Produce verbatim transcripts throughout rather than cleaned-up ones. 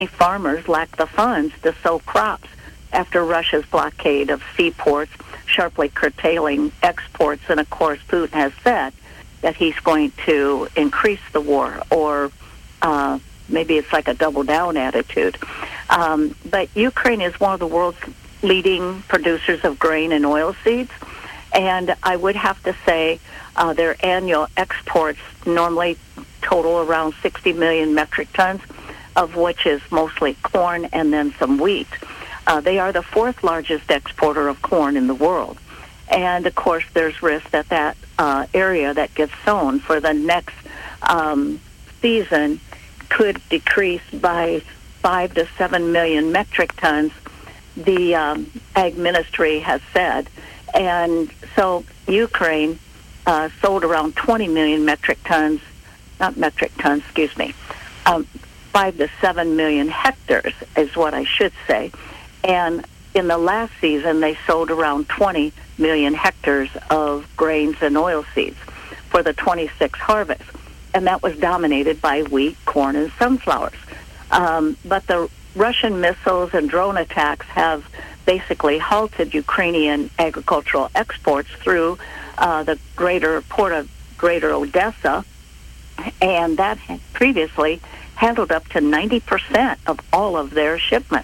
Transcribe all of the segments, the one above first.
farmers lack the funds to sow crops after Russia's blockade of seaports, sharply curtailing exports. And, of course, Putin has said that he's going to increase the war, or uh, maybe it's like a double-down attitude. Um, but Ukraine is one of the world's leading producers of grain and oilseeds, and I would have to say uh, their annual exports normally total around sixty million metric tons, of which is mostly corn and then some wheat. Uh, they are the fourth largest exporter of corn in the world. And, of course, there's risk that that uh, area that gets sown for the next um, season could decrease by five to seven million metric tons, the um, Ag Ministry has said. And so Ukraine uh, sold around twenty million metric tons, not metric tons, excuse me, um, five to seven million hectares is what I should say. And in the last season, they sold around twenty million hectares of grains and oilseeds for the twenty-six harvest. And that was dominated by wheat, corn, and sunflowers. Um, but the Russian missiles and drone attacks have basically halted Ukrainian agricultural exports through uh, the greater port of Greater Odessa, and that had previously handled up to ninety percent of all of their shipments.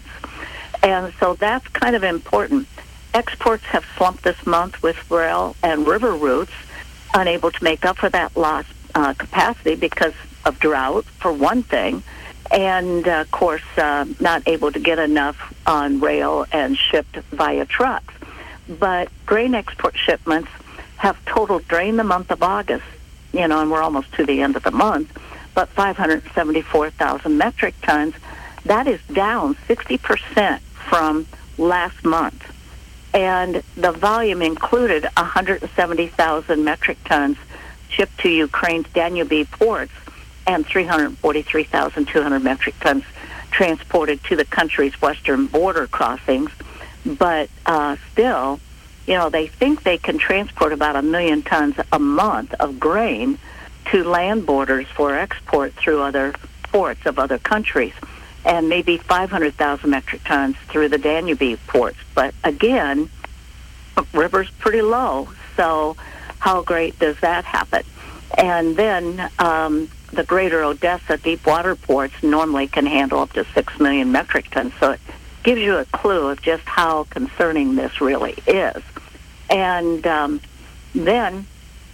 And so that's kind of important. Exports have slumped this month with rail and river routes unable to make up for that lost uh, capacity because of drought, for one thing, and, uh, of course, uh, not able to get enough on rail and shipped via trucks. But grain export shipments have totaled during the month of August, you know, and we're almost to the end of the month, but five hundred seventy-four thousand metric tons. That is down sixty percent from last month. And the volume included one hundred seventy thousand metric tons shipped to Ukraine's Danube ports and three hundred forty-three thousand two hundred metric tons transported to the country's western border crossings. But uh, still, you know, they think they can transport about a million tons a month of grain to land borders for export through other ports of other countries, and maybe five hundred thousand metric tons through the Danube ports. But again, river's pretty low, so how great does that happen? And then um, the greater Odessa deep water ports normally can handle up to six million metric tons, so it gives you a clue of just how concerning this really is. And um, then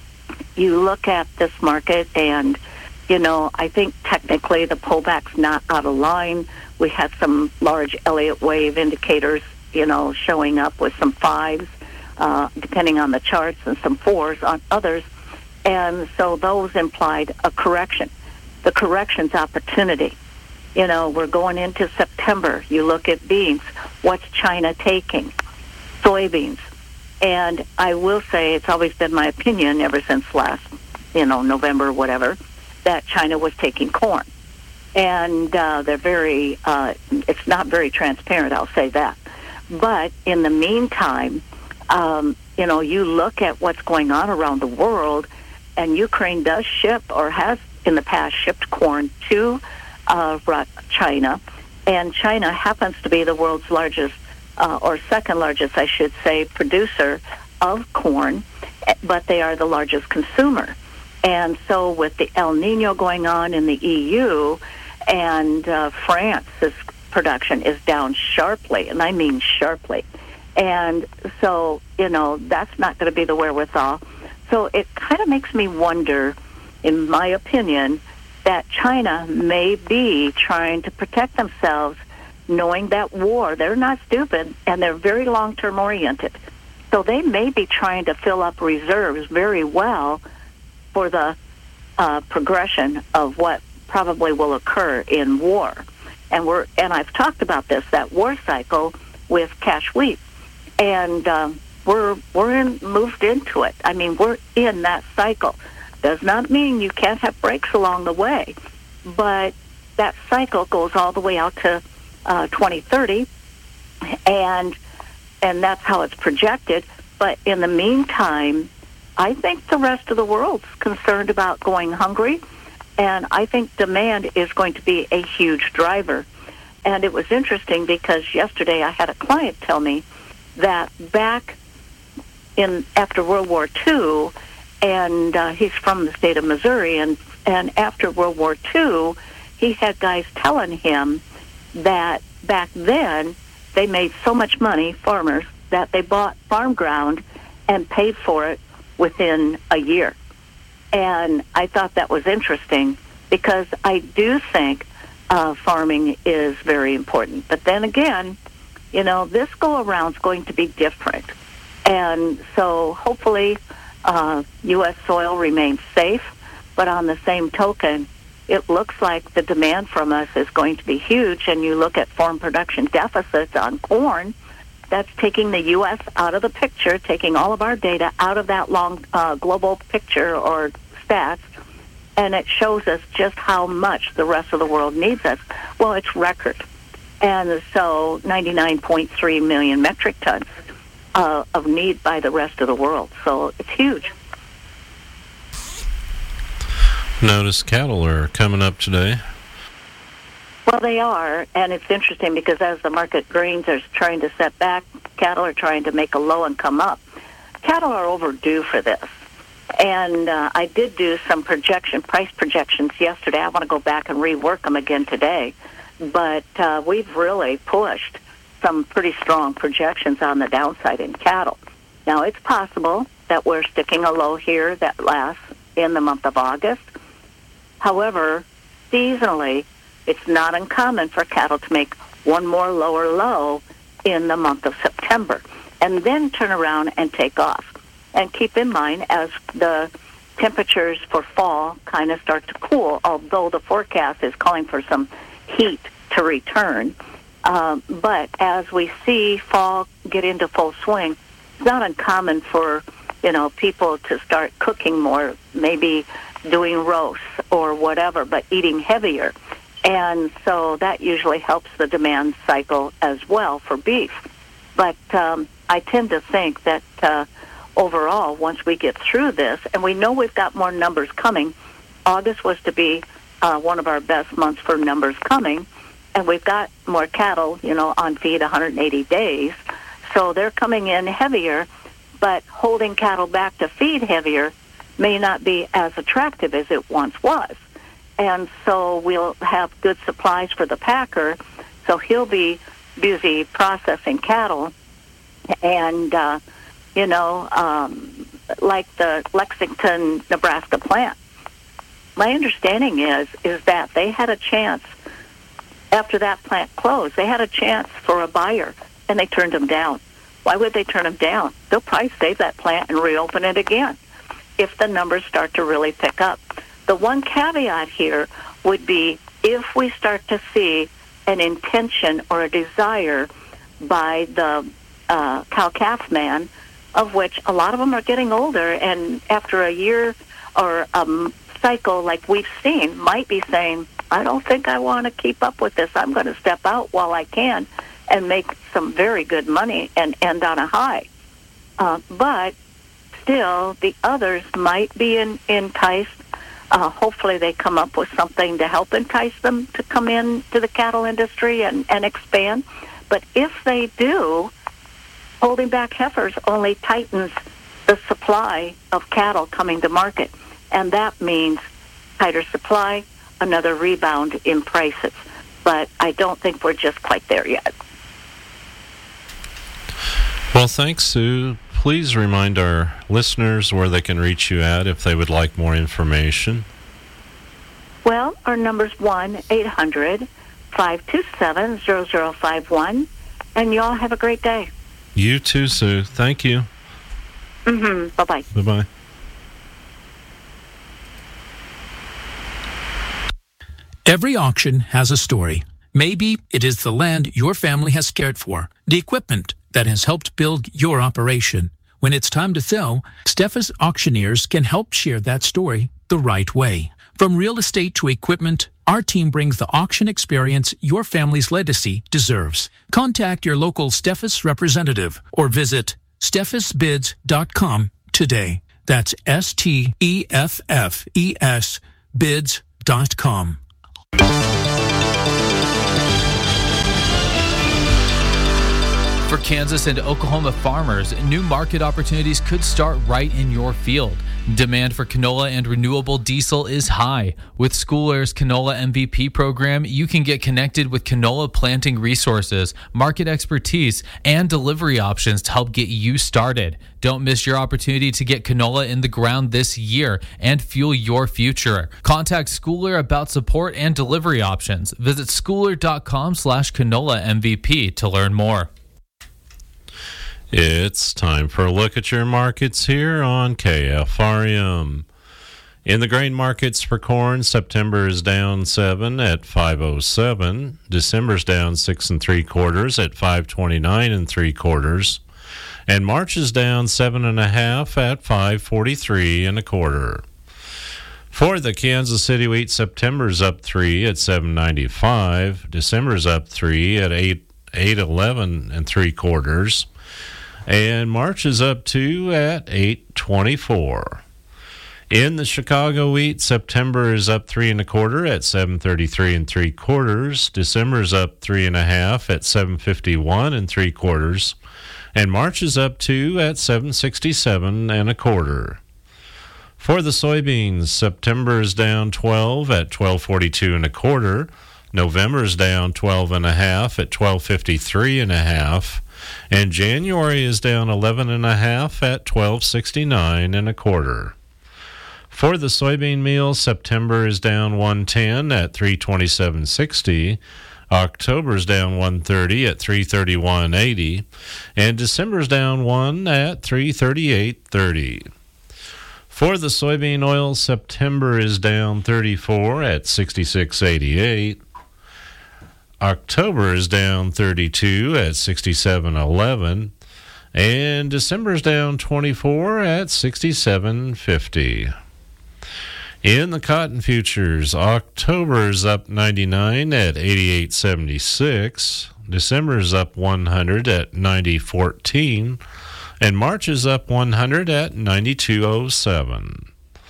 you look at this market and, you know, I think technically the pullback's not out of line. We had some large Elliott wave indicators, you know, showing up with some fives, uh, depending on the charts, and some fours on others. And so those implied a correction. The correction's opportunity. You know, we're going into September. You look at beans. What's China taking? Soybeans. And I will say it's always been my opinion ever since last, you know, November, whatever, that China was taking corn. And uh, they're very, uh, it's not very transparent, I'll say that. But in the meantime, um, you know, you look at what's going on around the world, and Ukraine does ship, or has in the past shipped corn to uh, China, and China happens to be the world's largest, uh, or second largest, I should say, producer of corn, but they are the largest consumer. And so with the El Nino going on in the E U, and uh, France's production is down sharply, and I mean sharply. And so, you know, that's not going to be the wherewithal. So it kind of makes me wonder, in my opinion, that China may be trying to protect themselves, knowing that war, they're not stupid, and they're very long-term oriented. So they may be trying to fill up reserves very well for the uh, progression of what probably will occur in war. And we're and I've talked about this, that war cycle with cash wheat. And um, we're we're in, moved into it. I mean, we're in that cycle. Does not mean you can't have breaks along the way, but that cycle goes all the way out to uh, twenty thirty, and and that's how it's projected. But in the meantime, I think the rest of the world's concerned about going hungry, and I think demand is going to be a huge driver. And it was interesting because yesterday I had a client tell me that back in after World War Two, and uh, he's from the state of Missouri, and, and after World War Two, he had guys telling him that back then they made so much money, farmers, that they bought farm ground and paid for it within a year. And I thought that was interesting because I do think uh, farming is very important. But then again, you know, this go-around is going to be different. And so hopefully uh, U S soil remains safe. But on the same token, it looks like the demand from us is going to be huge. And you look at farm production deficits on corn, that's taking the U S out of the picture, taking all of our data out of that long uh, global picture or stats, and it shows us just how much the rest of the world needs us. Well, it's record. And so ninety-nine point three million metric tons uh, of need by the rest of the world. So it's huge. Notice cattle are coming up today. Well, they are, and it's interesting because as the market greens are trying to set back, cattle are trying to make a low and come up. Cattle are overdue for this. And uh, I did do some projection, price projections yesterday. I want to go back and rework them again today. But uh, we've really pushed some pretty strong projections on the downside in cattle. Now, it's possible that we're sticking a low here that lasts in the month of August. However, seasonally, it's not uncommon for cattle to make one more lower low in the month of September and then turn around and take off. And keep in mind, as the temperatures for fall kind of start to cool, although the forecast is calling for some heat to return. Um, but as we see fall get into full swing, it's not uncommon for, you know, people to start cooking more, maybe doing roasts or whatever, but eating heavier. And so that usually helps the demand cycle as well for beef. But um, I tend to think that uh, overall, once we get through this, and we know we've got more numbers coming, August was to be uh, one of our best months for numbers coming, and we've got more cattle, you know, on feed one hundred eighty days. So they're coming in heavier, but holding cattle back to feed heavier may not be as attractive as it once was. And so we'll have good supplies for the packer, so he'll be busy processing cattle. And, uh, you know, um, like the Lexington, Nebraska plant, my understanding is, is that they had a chance, after that plant closed, they had a chance for a buyer, and they turned them down. Why would they turn them down? They'll probably save that plant and reopen it again if the numbers start to really pick up. The one caveat here would be if we start to see an intention or a desire by the uh, cow-calf man, of which a lot of them are getting older, and after a year or a cycle like we've seen, might be saying, I don't think I want to keep up with this. I'm going to step out while I can and make some very good money and end on a high. Uh, but still, the others might be in, enticed. Uh, hopefully they come up with something to help entice them to come in to the cattle industry and, and expand. But if they do, holding back heifers only tightens the supply of cattle coming to market. And that means tighter supply, another rebound in prices. But I don't think we're just quite there yet. Well, thanks, Sue. Please remind our listeners where they can reach you at if they would like more information. Well, our number's one eight hundred five two seven zero zero five one, and y'all have a great day. You too, Sue. Thank you. Mm-hmm. Bye-bye. Bye-bye. Every auction has a story. Maybe it is the land your family has cared for, the equipment that has helped build your operation. When it's time to sell, Steffes Auctioneers can help share that story the right way. From real estate to equipment, our team brings the auction experience your family's legacy deserves. Contact your local Steffes representative or visit steffes bids dot com today. That's S T E F F E S bids dot com. For Kansas and Oklahoma farmers, new market opportunities could start right in your field. Demand for canola and renewable diesel is high. With School Air's Canola M V P program, you can get connected with canola planting resources, market expertise, and delivery options to help get you started. Don't miss your opportunity to get canola in the ground this year and fuel your future. Contact School Air about support and delivery options. Visit schooler.com slash canola MVP to learn more. It's time for a look at your markets here on K F R M. In the grain markets for corn, September is down seven at five oh seven. December's down six and three quarters at five twenty-nine and three quarters. And March is down seven and a half at five forty-three and a quarter. For the Kansas City wheat, September's up three at seven ninety-five. December's up three at eight eight eleven and three quarters. And March is up two at eight twenty-four. In the Chicago wheat, September is up three and a quarter at seven thirty-three and three quarters. December's up three and a half at seven fifty-one and three quarters. And March is up two at seven sixty-seven and a quarter. For the soybeans, September is down twelve at twelve forty-two and a quarter. November is down twelve and a half at twelve fifty-three and a half. And January is down eleven and a half at twelve sixty-nine and a quarter. For the soybean meal, September is down one ten at three twenty-seven sixty. October is down one thirty at three thirty-one eighty. And December is down one at three thirty-eight thirty. For the soybean oil, September is down thirty-four at sixty-six eighty-eight. October is down thirty-two at sixty-seven eleven, and December is down twenty-four at sixty-seven fifty. In the cotton futures, October is up ninety-nine at eighty-eight seventy-six, December is up one hundred at ninety fourteen, and March is up one hundred at ninety-two oh seven.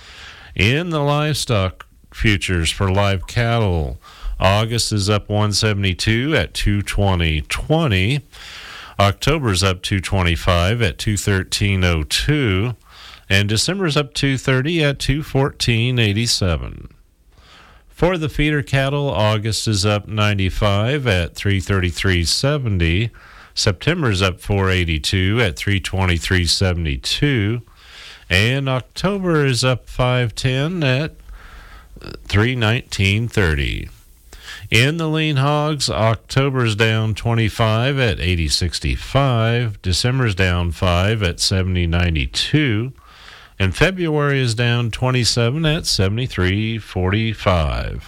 In the livestock futures for live cattle, August is up one seventy-two at two twenty twenty. October's up two twenty-five at two thirteen oh two. And December's up two thirty at two fourteen eighty-seven. For the feeder cattle, August is up ninety-five at three thirty-three seventy. September's up four eighty-two at three twenty-three seventy-two. And October is up five ten at three nineteen thirty. In the lean hogs, October's down twenty-five at eighty sixty-five, December's down five at seventy ninety-two, and February is down twenty-seven at seventy-three forty-five.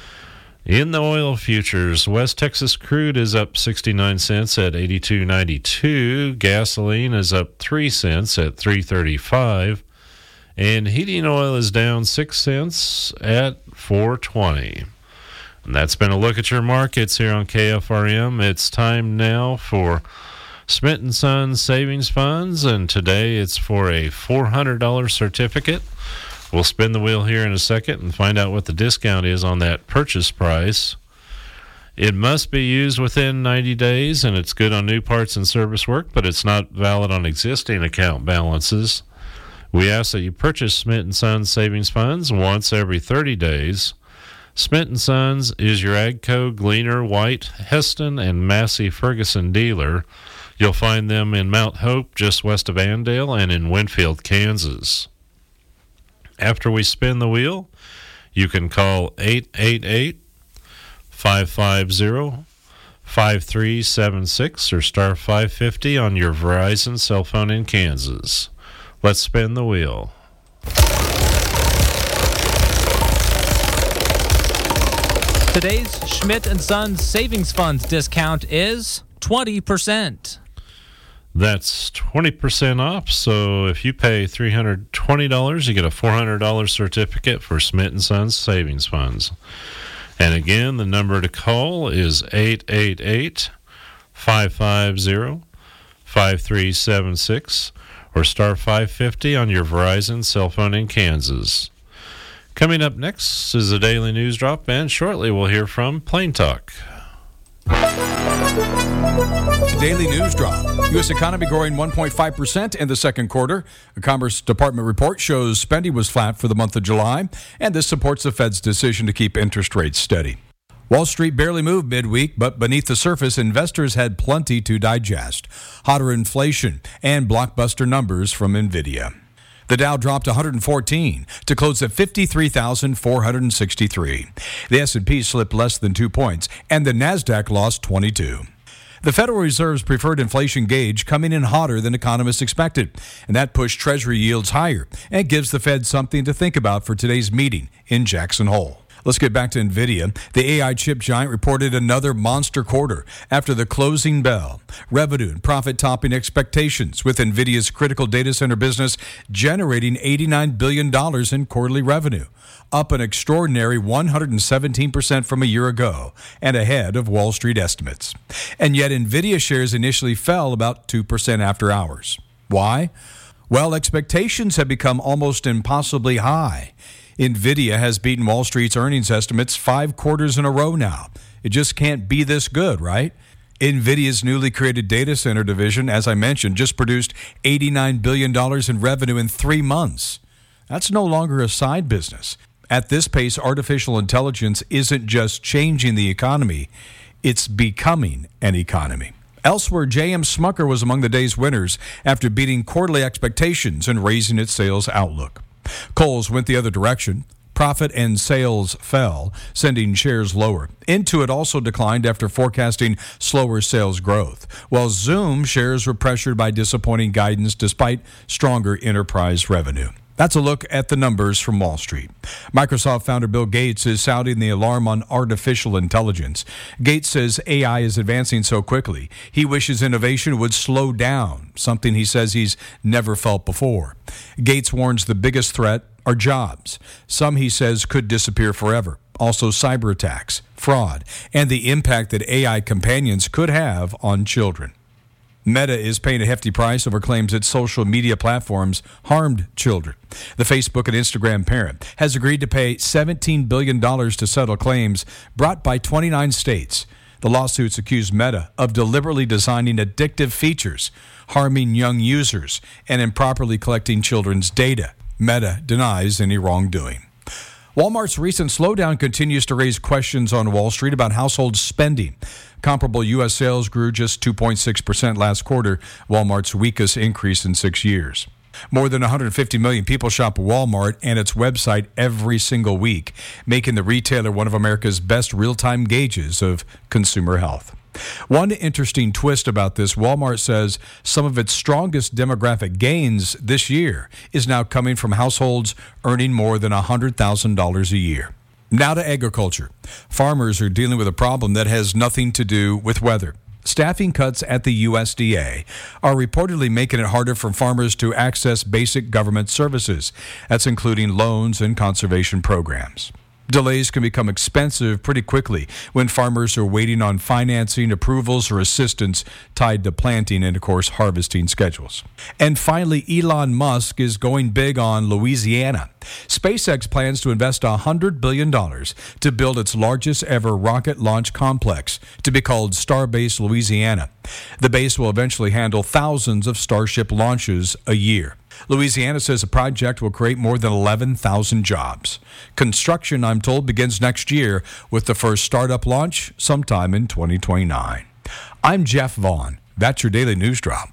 In the oil futures, West Texas crude is up sixty-nine cents at eighty-two ninety-two, gasoline is up three cents at three thirty-five, and heating oil is down six cents at four twenty. And that's been a look at your markets here on K F R M. It's time now for Smith and Sons Savings Funds, and today it's for a four hundred dollars certificate. We'll spin the wheel here in a second and find out what the discount is on that purchase price. It must be used within ninety days, and it's good on new parts and service work, but it's not valid on existing account balances. We ask that you purchase Smith and Sons Savings Funds once every thirty days. Smith and Sons is your Agco, Gleaner, White, Heston, and Massey Ferguson dealer. You'll find them in Mount Hope, just west of Andale, and in Winfield, Kansas. After we spin the wheel, you can call eight eight eight, five five zero, five three seven six or star five fifty on your Verizon cell phone in Kansas. Let's spin the wheel. Today's Schmidt and Sons Savings Funds discount is twenty percent. That's twenty percent off, so if you pay three hundred twenty dollars, you get a four hundred dollars certificate for Smith and Sons Savings Funds. And again, the number to call is eight eight eight, five five zero, five three seven six or star five fifty on your Verizon cell phone in Kansas. Coming up next is a daily news drop, and shortly we'll hear from Plain Talk. Daily News Drop. U S economy growing one point five percent in the second quarter. A Commerce Department report shows spending was flat for the month of July, and this supports the Fed's decision to keep interest rates steady. Wall Street barely moved midweek, but beneath the surface, investors had plenty to digest. Hotter inflation and blockbuster numbers from NVIDIA. The Dow dropped one hundred fourteen to close at fifty-three thousand four hundred sixty-three. The S and P slipped less than two points, and the Nasdaq lost twenty-two. The Federal Reserve's preferred inflation gauge coming in hotter than economists expected, and that pushed Treasury yields higher and gives the Fed something to think about for today's meeting in Jackson Hole. Let's get back to NVIDIA. The A I chip giant reported another monster quarter after the closing bell. Revenue and profit topping expectations, with NVIDIA's critical data center business generating eighty-nine billion dollars in quarterly revenue, up an extraordinary one hundred seventeen percent from a year ago and ahead of Wall Street estimates. And yet NVIDIA shares initially fell about two percent after hours. Why? Well, expectations have become almost impossibly high. NVIDIA has beaten Wall Street's earnings estimates five quarters in a row now. It just can't be this good, right? NVIDIA's newly created data center division, as I mentioned, just produced eighty-nine billion dollars in revenue in three months. That's no longer a side business. At this pace, artificial intelligence isn't just changing the economy, it's becoming an economy. Elsewhere, J M Smucker was among the day's winners after beating quarterly expectations and raising its sales outlook. Kohl's went the other direction. Profit and sales fell, sending shares lower. Intuit also declined after forecasting slower sales growth, while Zoom shares were pressured by disappointing guidance despite stronger enterprise revenue. That's a look at the numbers from Wall Street. Microsoft founder Bill Gates is sounding the alarm on artificial intelligence. Gates says A I is advancing so quickly, he wishes innovation would slow down, something he says he's never felt before. Gates warns the biggest threat are jobs. Some, he says, could disappear forever. Also cyber attacks, fraud, and the impact that A I companions could have on children. Meta is paying a hefty price over claims its social media platforms harmed children. The Facebook and Instagram parent has agreed to pay seventeen billion dollars to settle claims brought by twenty-nine states. The lawsuits accuse Meta of deliberately designing addictive features, harming young users, and improperly collecting children's data. Meta denies any wrongdoing. Walmart's recent slowdown continues to raise questions on Wall Street about household spending. Comparable U S sales grew just two point six percent last quarter, Walmart's weakest increase in six years. More than one hundred fifty million people shop Walmart and its website every single week, making the retailer one of America's best real-time gauges of consumer health. One interesting twist about this, Walmart says some of its strongest demographic gains this year is now coming from households earning more than one hundred thousand dollars a year. Now to agriculture. Farmers are dealing with a problem that has nothing to do with weather. Staffing cuts at the U S D A are reportedly making it harder for farmers to access basic government services. That's including loans and conservation programs. Delays can become expensive pretty quickly when farmers are waiting on financing, approvals, or assistance tied to planting and, of course, harvesting schedules. And finally, Elon Musk is going big on Louisiana. SpaceX plans to invest one hundred billion dollars to build its largest ever rocket launch complex, to be called Starbase Louisiana. The base will eventually handle thousands of Starship launches a year. Louisiana says the project will create more than eleven thousand jobs. Construction, I'm told, begins next year with the first startup launch sometime in twenty twenty-nine. I'm Jeff Vaughn. That's your Daily News Drop.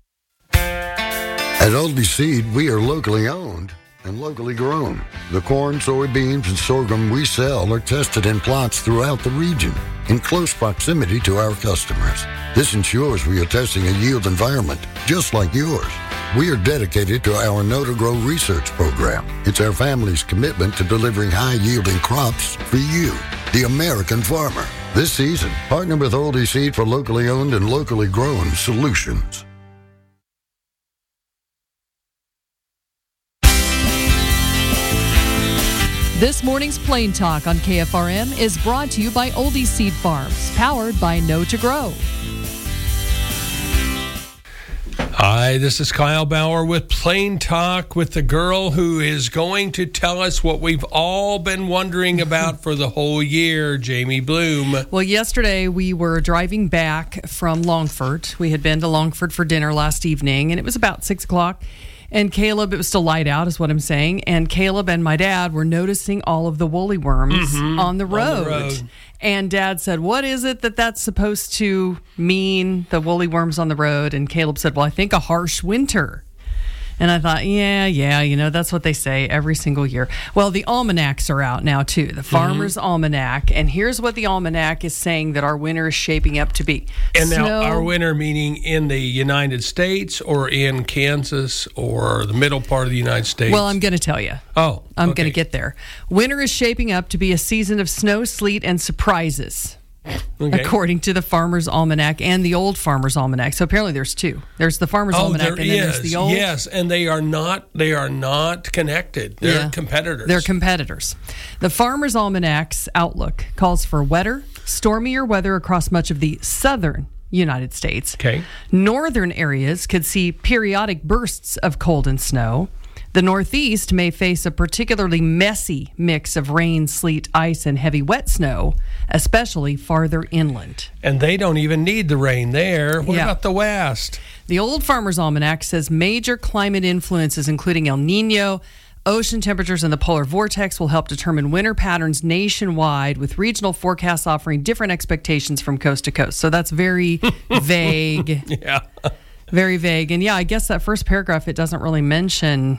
At Aldi Seed, we are locally owned and locally grown. The corn, soybeans, and sorghum we sell are tested in plots throughout the region in close proximity to our customers. This ensures we are testing a yield environment just like yours. We are dedicated to our Know to Grow research program. It's our family's commitment to delivering high-yielding crops for you, the American farmer. This season, partner with Aldi Seed for locally owned and locally grown solutions. This morning's Plain Talk on K F R M is brought to you by Oldie Seed Farms, powered by Know to Grow. Hi, this is Kyle Bauer with Plain Talk with the girl who is going to tell us what we've all been wondering about for the whole year, Jamie Bloom. Well, yesterday we were driving back from Longford. We had been to Longford for dinner last evening, and it was about six o'clock. And Caleb, it was still light out, is what I'm saying. And Caleb and my dad were noticing all of the woolly worms mm-hmm. on, the road. on the road. And Dad said, what is it that that's supposed to mean, the woolly worms on the road? And Caleb said, well, I think a harsh winter. And I thought, yeah, yeah, you know, that's what they say every single year. Well, the almanacs are out now, too, the Farmer's mm-hmm. Almanac. And here's what the almanac is saying that our winter is shaping up to be. And Snow, now our winter meaning in the United States or in Kansas or the middle part of the United States? Well, I'm going to tell you. Oh, I'm okay. going to get there. Winter is shaping up to be a season of snow, sleet, and surprises. Okay. According to the Farmer's Almanac and the Old Farmer's Almanac. So apparently there's two. There's the Farmer's oh, Almanac and then is. there's the Old. Yes, and they are not they are not connected. They're yeah. competitors. They're competitors. The Farmer's Almanac's outlook calls for wetter, stormier weather across much of the southern United States. Okay. Northern areas could see periodic bursts of cold and snow. The Northeast may face a particularly messy mix of rain, sleet, ice, and heavy wet snow, especially farther inland. And they don't even need the rain there. What yeah. about the West? The Old Farmer's Almanac says major climate influences, including El Nino, ocean temperatures, and the polar vortex, will help determine winter patterns nationwide, with regional forecasts offering different expectations from coast to coast. So that's very vague. Yeah. Very vague. And yeah, I guess that first paragraph, it doesn't really mention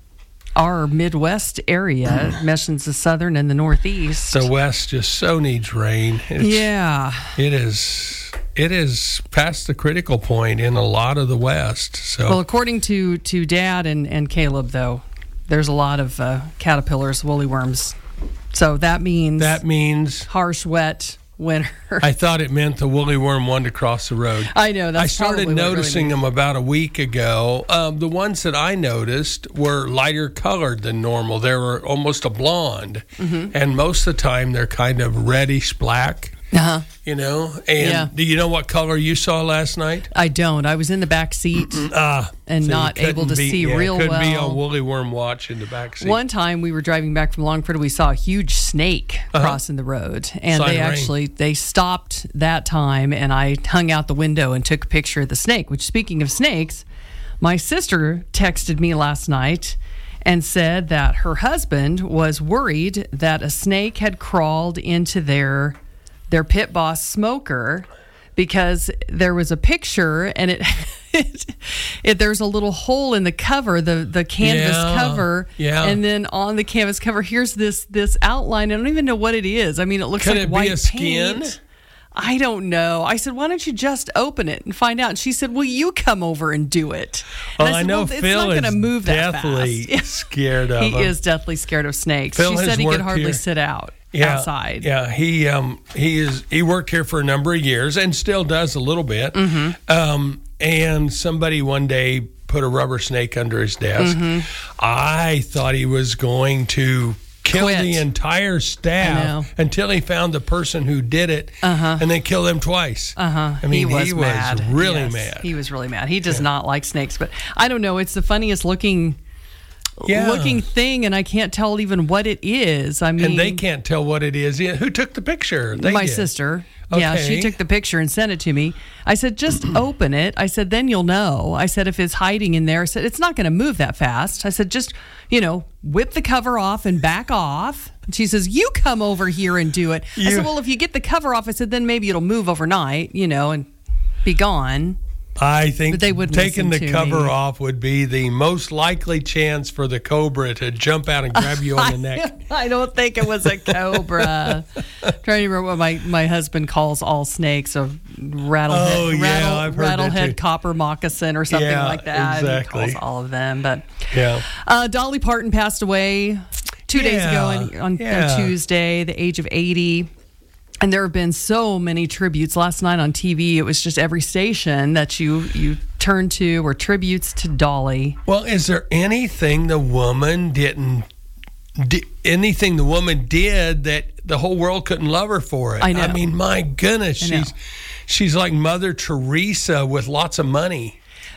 our Midwest area. It mentions the southern and the Northeast. The West just so needs rain. It's, yeah. It is it is past the critical point in a lot of the West. So Well, according to, to Dad and, and Caleb, though, there's a lot of uh, caterpillars, woolly worms. So that means That means harsh, wet winter. I thought it meant the woolly worm wanted to cross the road. I know. That's I started probably noticing what it really them about a week ago. Um, the ones that I noticed were lighter colored than normal. They were almost a blonde. Mm-hmm. And most of the time, they're kind of reddish black. Uh-huh. You know? And yeah. do you know what color you saw last night? I don't. I was in the back seat ah, and so not able to be, see yeah, real couldn't well. Couldn't be on woolly worm watch in the back seat. One time we were driving back from Longford, we saw a huge snake uh-huh. crossing the road. And Sign they of actually, rain. they stopped that time, and I hung out the window and took a picture of the snake, which, speaking of snakes, my sister texted me last night and said that her husband was worried that a snake had crawled into their their pit boss smoker, because there was a picture and it, it, it there's a little hole in the cover, the the canvas yeah, cover, yeah. and then on the canvas cover, here's this this outline. I don't even know what it is. I mean, it looks Could like it white be a skin? paint. I don't know. I said, why don't you just open it and find out? And she said, well, you come over and do it. And well, I, I, said, know well, Phil it's not going to move that deathly fast. scared of he them. is deathly scared of snakes. Phil she has said he could worked hardly here. sit out. Yeah, outside. Yeah, he um he is he worked here for a number of years and still does a little bit. Mm-hmm. Um, and somebody one day put a rubber snake under his desk. Mm-hmm. I thought he was going to kill Quit. the entire staff until he found the person who did it, uh-huh. and then kill them twice. Uh-huh. I mean, he was, he mad. was really yes. mad. He was really mad. He does yeah. not like snakes, but I don't know. It's the funniest looking. Yeah. looking thing, and I can't tell even what it is. I mean, and they can't tell what it is. Yeah, who took the picture? They my did. sister. Okay. Yeah, she took the picture and sent it to me. I said, just open it. I said, then you'll know. I said, if it's hiding in there, I said, it's not going to move that fast. I said, just, you know, whip the cover off and back off. And she says, you come over here and do it. You, I said, well, if you get the cover off, I said, then maybe it'll move overnight, you know, and be gone. I think they wouldn't taking the listen to cover me. off would be the most likely chance for the cobra to jump out and grab you on the neck. I don't think it was a cobra. Trying to remember what my, my husband calls all snakes, a rattlehead, Oh, yeah, rattle, I've heard that rattlehead too. copper moccasin or something Yeah, like that. exactly. He calls all of them. But Yeah. uh, Dolly Parton passed away two days Yeah, ago on, on yeah. Tuesday, the age of eighty. And there have been so many tributes. Last night on T V, it was just every station that you, you turn to were tributes to Dolly. Well, is there anything the woman didn't, di- anything the woman did that the whole world couldn't love her for it? I know. I mean, my goodness, I know. she's she's like Mother Teresa with lots of money.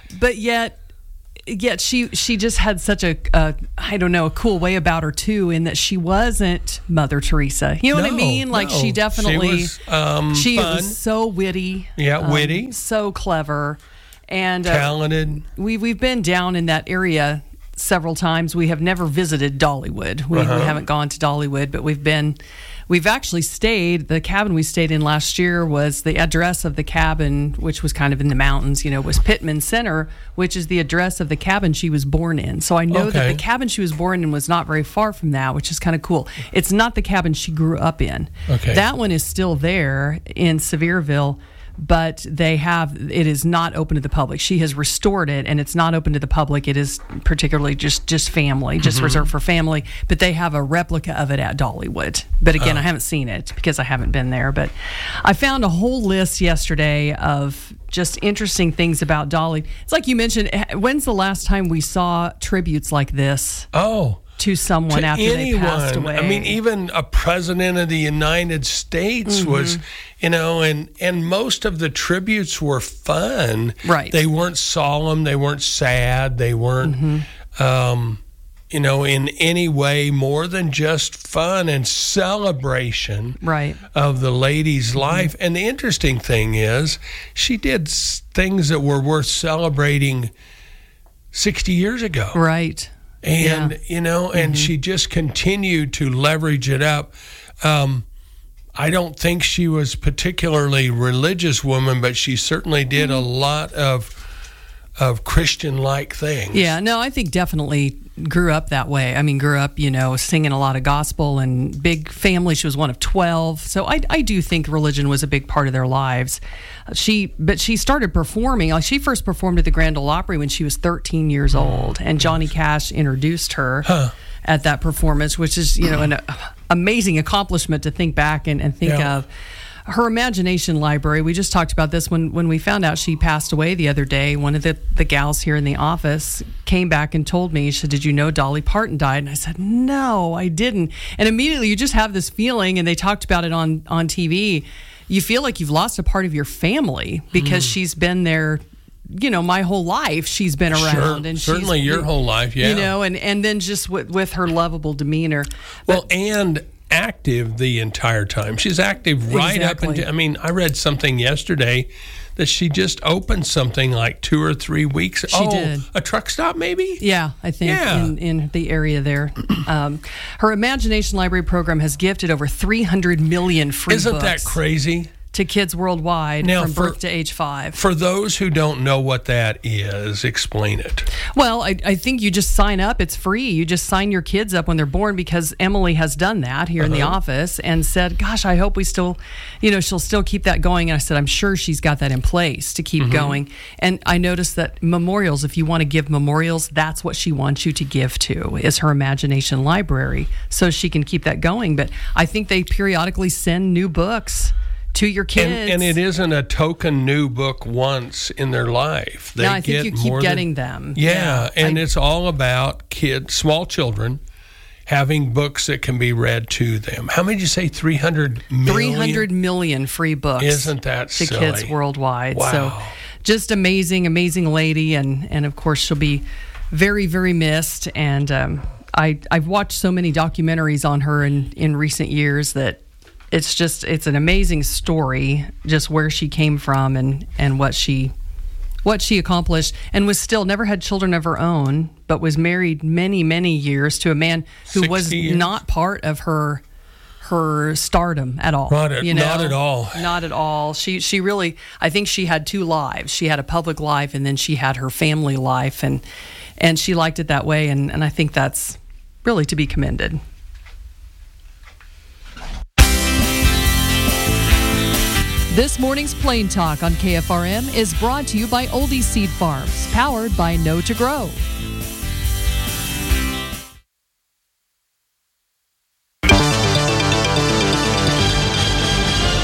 but yet. Yet she she just had such a, a I don't know a cool way about her too, in that she wasn't Mother Teresa. You know no, what I mean? Like no. she definitely she was, um, she fun. was so witty, yeah, um, witty, so clever, and uh, talented. We we've been down in that area several times. We have never visited Dollywood. We, Uh-huh. we haven't gone to Dollywood, but we've been. We've actually stayed, the cabin we stayed in last year was the address of the cabin, which was kind of in the mountains, you know, was Pittman Center, which is the address of the cabin she was born in. So I know that Okay. the cabin she was born in was not very far from that, which is kind of cool. It's not the cabin she grew up in. Okay. That one is still there in Sevierville, but they have, it is not open to the public. She has restored it, and it's not open to the public. It is particularly just, just family, just Mhm. reserved for family, but they have a replica of it at Dollywood. But again, Oh. I haven't seen it because I haven't been there. But I found a whole list yesterday of just interesting things about Dolly. It's like you mentioned, when's the last time we saw tributes like this? Oh. To someone to after anyone. they passed away. I mean, even a president of the United States Mhm. was, you know, and and most of the tributes were fun. Right. They weren't solemn. They weren't sad. They weren't, Mm-hmm. um, you know, in any way more than just fun and celebration. Right. Of the lady's life. And the interesting thing is, she did s- things that were worth celebrating sixty years ago. Right. And, Yeah. you know, and Mhm. she just continued to leverage it up. Um, I don't think she was particularly religious woman, but she certainly did a lot of of Christian-like things. Yeah, no, I think definitely grew up that way. I mean, grew up, you know, singing a lot of gospel and big family. She was one of twelve. So I, I do think religion was a big part of their lives. She, but she started performing. Like she first performed at the Grand Ole Opry when she was thirteen years old, and Johnny Cash introduced her Huh. at that performance, which is, you know, an uh, amazing accomplishment to think back and, and think Yeah. of. Her imagination library, we just talked about this when, when we found out she passed away the other day. One of the, the gals here in the office came back and told me, she said, "Did you know Dolly Parton died?" And I said, "No, I didn't." And immediately you just have this feeling, and they talked about it on, on T V. You feel like you've lost a part of your family because Mm. she's been there, you know, my whole life she's been around. Sure, and certainly she's, your whole life, yeah. You know, and, and then just with, with her lovable demeanor. Well, and active the entire time. She's active right Exactly. up until, I mean, I read something yesterday that she just opened something like two or three weeks. She oh, did. A truck stop, maybe? Yeah, I think Yeah. in, in the area there. Um, her Imagination Library program has gifted over three hundred million free Isn't books that crazy? to kids worldwide Now, from for- birth to age five. For those who don't know what that is, explain it. Well, I, I think you just sign up. It's free. You just sign your kids up when they're born, because Emily has done that here in the Uh-huh. office and said, "Gosh, I hope we still, you know, she'll still keep that going." And I said, "I'm sure she's got that in place to keep Mhm. going." And I noticed that memorials, if you want to give memorials, that's what she wants you to give to, is her Imagination Library, so she can keep that going. But I think they periodically send new books to your kids. And, and it isn't a token new book once in their life. They No, I think get you keep more getting than, them. Yeah, Yeah, and I- it's all about kids, small children, having books that can be read to them. How many did you say? three hundred million? three hundred million free books. Isn't that to silly? kids worldwide? Wow. So just amazing, amazing lady. And, and of course, she'll be very, very missed. And um, I, I've watched so many documentaries on her in, in recent years that it's just, it's an amazing story, just where she came from and, and what she what she accomplished, and was still never had children of her own, but was married many, many years to a man who was sixty years. not part of her her stardom at all. Not at- you know? not at all. Not at all. She she really, I think she had two lives. She had a public life, and then she had her family life, and and she liked it that way, and, and I think that's really to be commended. This morning's Plain Talk on K F R M is brought to you by Oldie Seed Farms, powered by Know to Grow.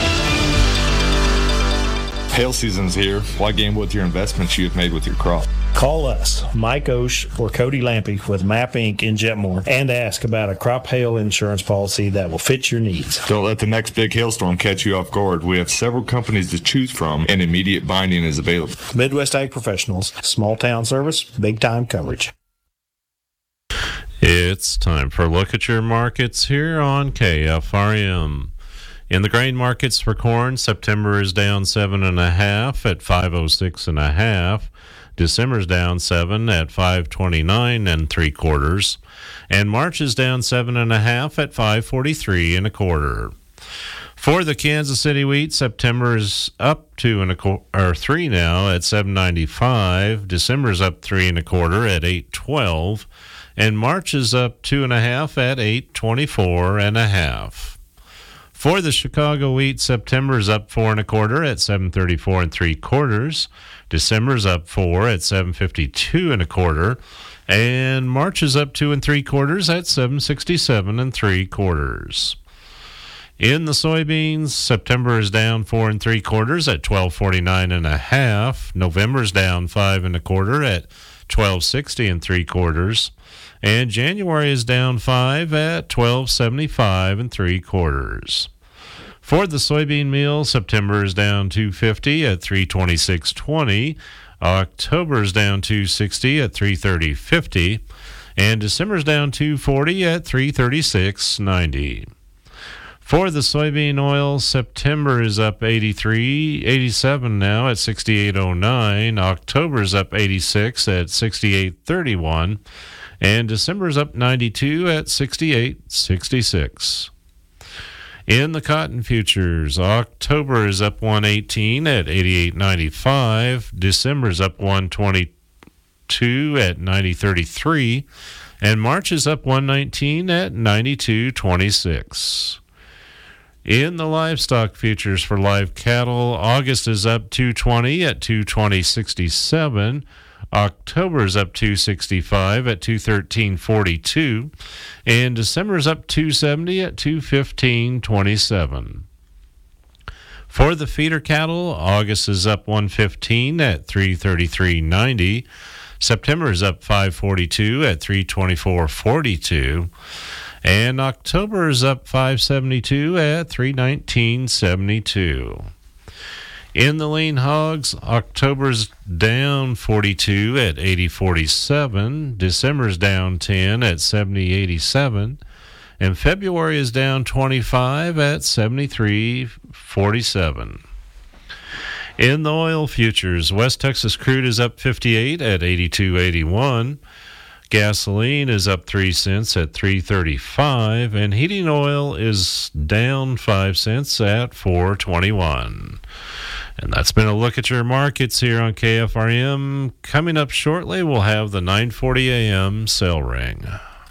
Hail season's here. Why gamble with your investments you have made with your crop? Call us, Mike Osh or Cody Lampy with Map Incorporated in Jetmore, and ask about a crop hail insurance policy that will fit your needs. Don't let the next big hailstorm catch you off guard. We have several companies to choose from, and immediate binding is available. Midwest Ag Professionals, small town service, big time coverage. It's time for a look at your markets here on K F R M. In the grain markets for corn, September is down seven and a half at five oh six and a half. December's down seven at five twenty-nine and three quarters, and March is down seven and a half at five forty-three and a quarter. For the Kansas City wheat, September is up two and a qu- or three now at seven ninety-five. December's up three and a quarter at eight twelve, and March is up two and a half at eight twenty-four and a half. For the Chicago wheat, September is up four and a quarter at seven thirty-four and three quarters. December's up four at seven fifty-two and a quarter, and March is up two and three quarters at seven sixty-seven and three quarters. In the soybeans, September is down four and three quarters at twelve forty-nine and a half. November's down five and a quarter at twelve sixty and three quarters, and January is down five at twelve seventy-five and three quarters. For the soybean meal, September is down two fifty at three twenty-six twenty. October is down two sixty at three thirty fifty, and December is down two forty at three thirty-six ninety. For the soybean oil, September is up eighty-three, eighty-seven now at sixty-eight oh nine. October is up eighty-six at sixty-eight thirty-one, and December is up ninety-two at sixty-eight sixty-six. In the cotton futures, October is up one eighteen at eighty-eight ninety-five. December is up one twenty-two at ninety thirty-three, and March is up one nineteen at ninety-two twenty-six. In the livestock futures for live cattle, August is up two twenty at two twenty sixty-seven. October is up two sixty-five at two thirteen forty-two, and December is up two seventy at two fifteen twenty-seven. For the feeder cattle, August is up one fifteen at three thirty-three ninety. September is up five forty-two at three twenty-four forty-two, and October is up five seventy-two at three nineteen seventy-two. In the lean hogs, October's down forty-two at eighty forty-seven, December's down ten at seventy eighty-seven, and February is down twenty-five at seventy-three forty-seven. In the oil futures, West Texas crude is up fifty-eight at eighty-two eighty-one. Gasoline is up three cents at three thirty-five, and heating oil is down five cents at four twenty-one. And that's been a look at your markets here on K F R M. Coming up shortly, we'll have the nine forty a.m. Sale Ring.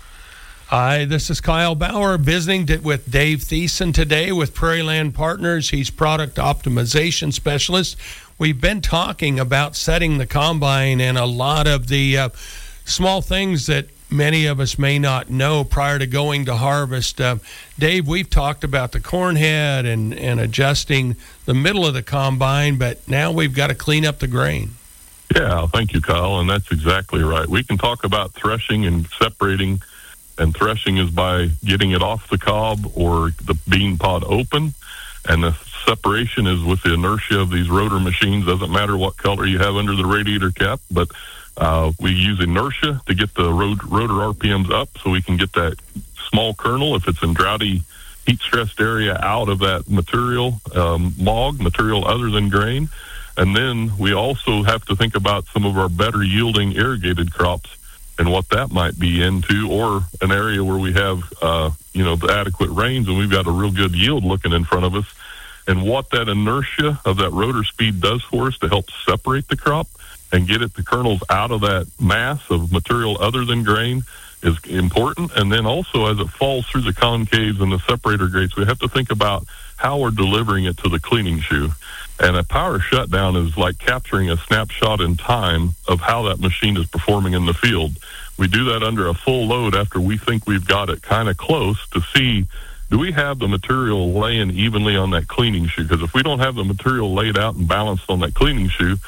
Hi, this is Kyle Bauer visiting with Dave Thiessen today with Prairie Land Partners. He's product optimization specialist. We've been talking about setting the combine and a lot of the uh, small things that many of us may not know prior to going to harvest. Uh, Dave, we've talked about the corn head and, and adjusting the middle of the combine, but now we've got to clean up the grain. Yeah, thank you, Kyle, and that's exactly right. We can talk about threshing and separating, and threshing is by getting it off the cob or the bean pod open, and the separation is with the inertia of these rotor machines. Doesn't matter what color you have under the radiator cap, but Uh, we use inertia to get the road, rotor R P Ms up so we can get that small kernel, if it's in droughty, heat-stressed area, out of that material, um, log, material other than grain. And then we also have to think about some of our better yielding irrigated crops and what that might be into, or an area where we have, uh, you know, the adequate rains and we've got a real good yield looking in front of us. And what that inertia of that rotor speed does for us to help separate the crop and get it, the kernels out of that mass of material other than grain, is important. And then also as it falls through the concaves and the separator grates, we have to think about how we're delivering it to the cleaning shoe. And a power shutdown is like capturing a snapshot in time of how that machine is performing in the field. We do that under a full load after we think we've got it kind of close to see, do we have the material laying evenly on that cleaning shoe? Because if we don't have the material laid out and balanced on that cleaning shoe,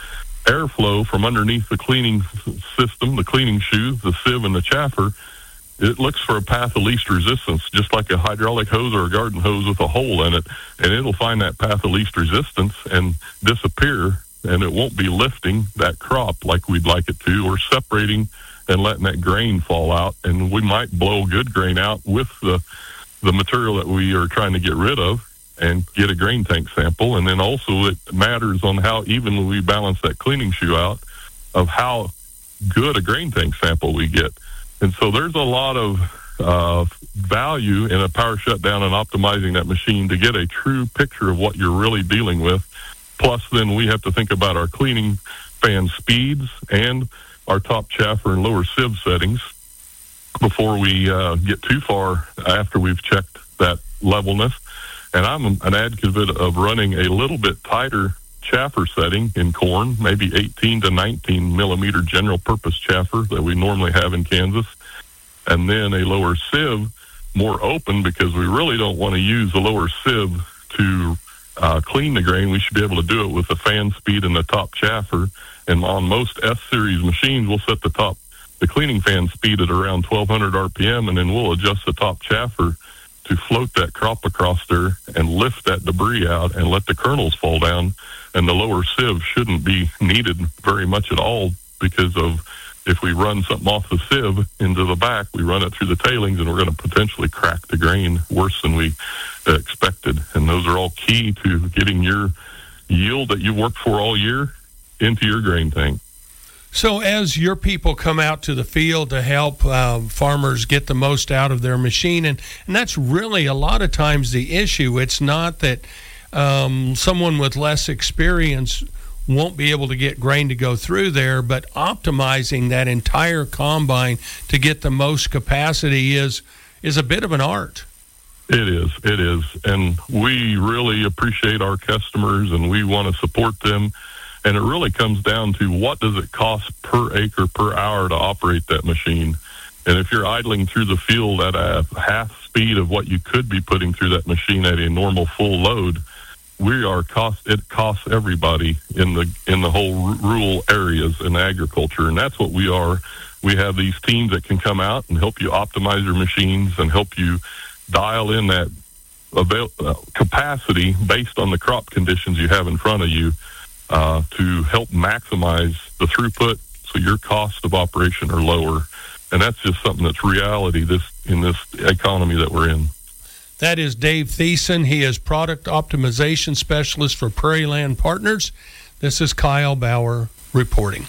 airflow from underneath the cleaning system, the cleaning shoes, the sieve, and the chaffer, it looks for a path of least resistance, just like a hydraulic hose or a garden hose with a hole in it, and it'll find that path of least resistance and disappear, and it won't be lifting that crop like we'd like it to, or separating and letting that grain fall out, and we might blow good grain out with the the material that we are trying to get rid of and get a grain tank sample. And then also it matters on how evenly we balance that cleaning shoe out of how good a grain tank sample we get. And so there's a lot of uh, value in a power shutdown and optimizing that machine to get a true picture of what you're really dealing with. Plus, then we have to think about our cleaning fan speeds and our top chaffer and lower sieve settings before we uh, get too far after we've checked that levelness. And I'm an advocate of running a little bit tighter chaffer setting in corn, maybe eighteen to nineteen millimeter general purpose chaffer that we normally have in Kansas, and then a lower sieve, more open, because we really don't want to use the lower sieve to uh, clean the grain. We should be able to do it with the fan speed and the top chaffer. And on most S-series machines, we'll set the top, the cleaning fan speed at around twelve hundred R P M, and then we'll adjust the top chaffer to float that crop across there and lift that debris out and let the kernels fall down. And the lower sieve shouldn't be needed very much at all, because of if we run something off the sieve into the back, we run it through the tailings, and we're going to potentially crack the grain worse than we uh, expected. And those are all key to getting your yield that you worked for all year into your grain tank. So as your people come out to the field to help uh, farmers get the most out of their machine, and, and that's really a lot of times the issue. It's not that um, someone with less experience won't be able to get grain to go through there, but optimizing that entire combine to get the most capacity is is a bit of an art. It is, it is. And we really appreciate our customers, and we want to support them. And it really comes down to what does it cost per acre, per hour to operate that machine. And if you're idling through the field at a half speed of what you could be putting through that machine at a normal full load, we are cost. It costs everybody in the in the whole r- rural areas in agriculture, and that's what we are. We have these teams that can come out and help you optimize your machines and help you dial in that avail- uh, capacity based on the crop conditions you have in front of you. Uh, to help maximize the throughput so your cost of operation are lower. And that's just something that's reality this in this economy that we're in. That is Dave Thiessen. He is Product Optimization Specialist for Prairie Land Partners. This is Kyle Bauer reporting.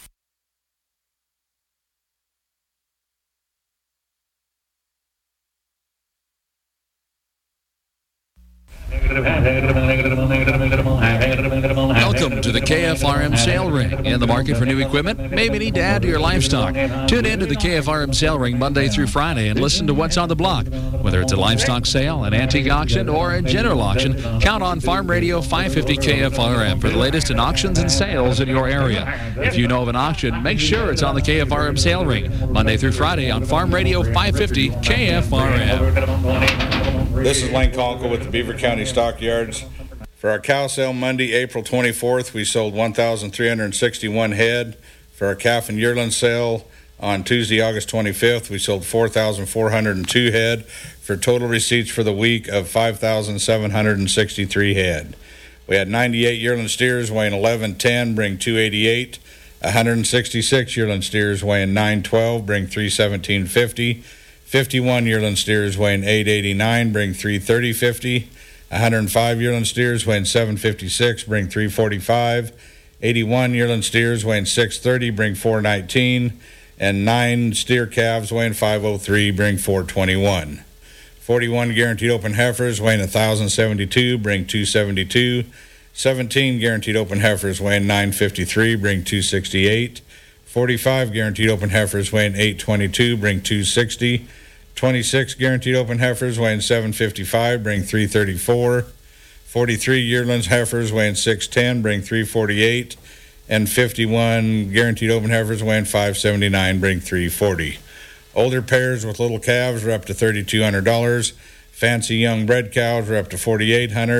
Welcome to the K F R M Sale Ring. In the market for new equipment? Maybe need to add to your livestock. Tune in to the K F R M Sale Ring Monday through Friday and listen to what's on the block. Whether it's a livestock sale, an antique auction, or a general auction, count on Farm Radio five fifty K F R M for the latest in auctions and sales in your area. If you know of an auction, make sure it's on the K F R M Sale Ring Monday through Friday on Farm Radio five fifty K F R M. This is Lane Conkle with the Beaver County Stockyards. For our cow sale Monday, April twenty-fourth, we sold one thousand three hundred sixty-one head. For our calf and yearling sale on Tuesday, August twenty-fifth, we sold four thousand four hundred two head for total receipts for the week of five thousand seven hundred sixty-three head. We had ninety-eight yearling steers weighing eleven ten, bring two eighty-eight. one hundred sixty-six yearling steers weighing nine twelve, bring three seventeen fifty. fifty-one yearling steers weighing eight eighty-nine, bring three thirty fifty. one hundred five yearling steers weighing seven fifty-six, bring three forty-five. eighty-one yearling steers weighing six thirty, bring four nineteen. And nine steer calves weighing five oh three, bring four twenty-one. forty-one guaranteed open heifers weighing one thousand seventy-two, bring two seventy-two. seventeen guaranteed open heifers weighing nine fifty-three, bring two sixty-eight. forty-five guaranteed open heifers weighing eight twenty-two, bring two sixty. twenty-six guaranteed open heifers weighing seven fifty-five, bring three thirty-four. forty-three yearlings heifers weighing six ten, bring three forty-eight. And fifty-one guaranteed open heifers weighing five seventy-nine, bring three forty. Older pairs with little calves are up to thirty-two hundred dollars. Fancy young bred cows are up to forty-eight hundred dollars.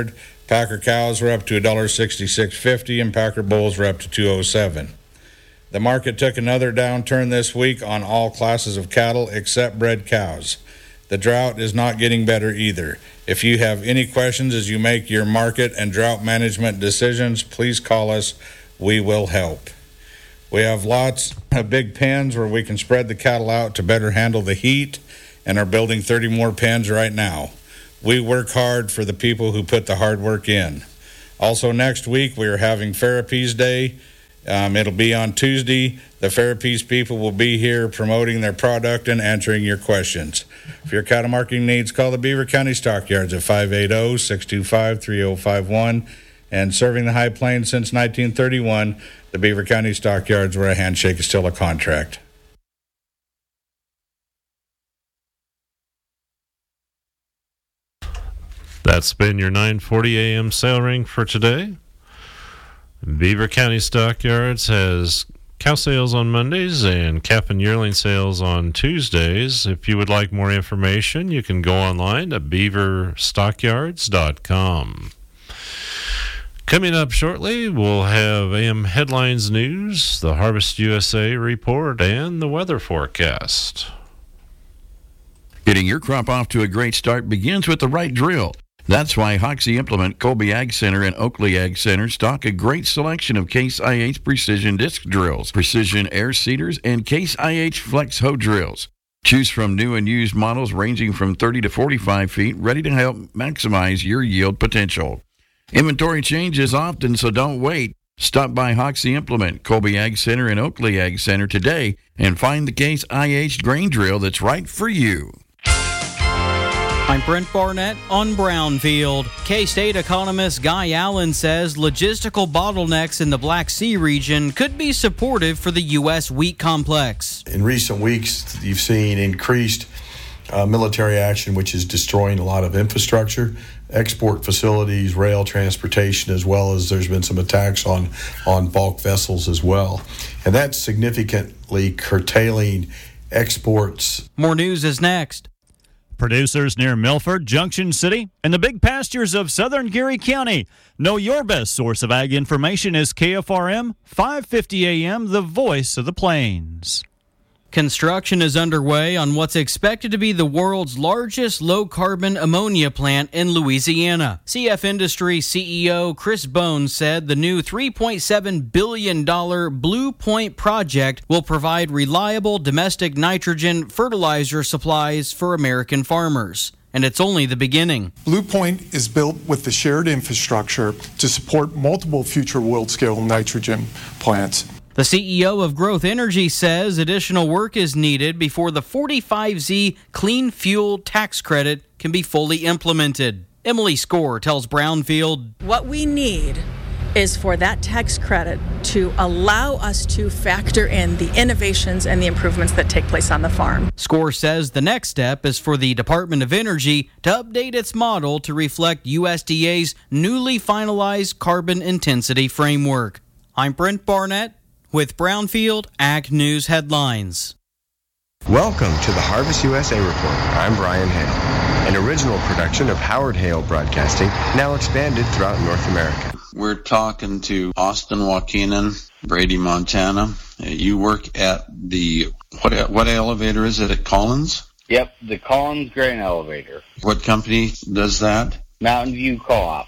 Packer cows were up to one dollar sixty-six fifty, and Packer bulls were up to two oh seven. The market took another downturn this week on all classes of cattle except bred cows. The drought is not getting better either. If you have any questions as you make your market and drought management decisions, please call us. We will help. We have lots of big pens where we can spread the cattle out to better handle the heat, and are building thirty more pens right now. We work hard for the people who put the hard work in. Also, next week we are having Therapies Day. Um, it'll be on Tuesday. The Therapies people will be here promoting their product and answering your questions. For your cattle marketing needs, call the Beaver County Stockyards at five eight zero, six two five, three zero five one. And serving the High Plains since nineteen thirty-one, the Beaver County Stockyards, where a handshake is still a contract. That's been your nine forty a.m. sale ring for today. Beaver County Stockyards has cow sales on Mondays and calf and yearling sales on Tuesdays. If you would like more information, you can go online at beaver stockyards dot com. Coming up shortly, we'll have A M Headlines News, the Harvest U S A report, and the weather forecast. Getting your crop off to a great start begins with the right drill. That's why Hoxie Implement, Colby Ag Center, and Oakley Ag Center stock a great selection of Case I H Precision Disc Drills, Precision Air Seeders, and Case I H Flex Hoe Drills. Choose from new and used models ranging from thirty to forty-five feet, ready to help maximize your yield potential. Inventory changes often, so don't wait. Stop by Hoxie Implement, Colby Ag Center, and Oakley Ag Center today and find the Case I H grain drill that's right for you. I'm Brent Barnett on Brownfield. K-State economist Guy Allen says logistical bottlenecks in the Black Sea region could be supportive for the U S wheat complex. In recent weeks, you've seen increased uh, military action, which is destroying a lot of infrastructure, export facilities, rail transportation, as well as there's been some attacks on, on bulk vessels as well. And that's significantly curtailing exports. More news is next. Producers near Milford, Junction City, and the big pastures of southern Geary County. Know your best source of ag information is K F R M, five fifty A M, the voice of the plains. Construction is underway on what's expected to be the world's largest low-carbon ammonia plant in Louisiana. C F Industries C E O Chris Bones said the new three point seven billion dollars Blue Point project will provide reliable domestic nitrogen fertilizer supplies for American farmers. And it's only the beginning. Blue Point is built with the shared infrastructure to support multiple future world-scale nitrogen plants. The C E O of Growth Energy says additional work is needed before the forty-five Z clean fuel tax credit can be fully implemented. Emily Score tells Brownfield, what we need is for that tax credit to allow us to factor in the innovations and the improvements that take place on the farm. Score says the next step is for the Department of Energy to update its model to reflect U S D A's newly finalized carbon intensity framework. I'm Brent Barnett with Brownfield Ag News Headlines. Welcome to the Harvest U S A Report. I'm Brian Hale, an original production of Howard Hale Broadcasting, now expanded throughout North America. We're talking to Austin Waukenan, Brady, Montana. You work at the, what what elevator is it at Collins? Yep, the Collins Grain Elevator. What company does that? Mountain View Co-op.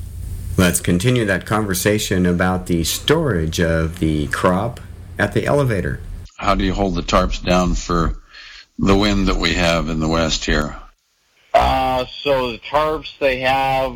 Let's continue that conversation about the storage of the crop at the elevator. How do you hold the tarps down for the wind that we have in the west here? Uh, so the tarps they have,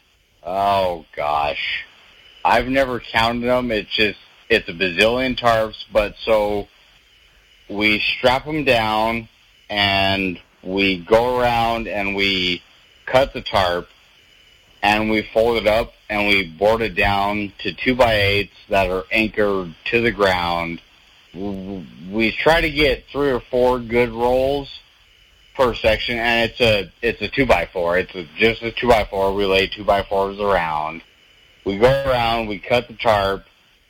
oh gosh, I've never counted them. It's just, it's a bazillion tarps, but so we strap them down and we go around and we cut the tarp and we fold it up and we board it down to two by eights that are anchored to the ground. We try to get three or four good rolls per section, and it's a it's a two by four. It's a, just a two by four. We lay two by fours around. We go around, we cut the tarp,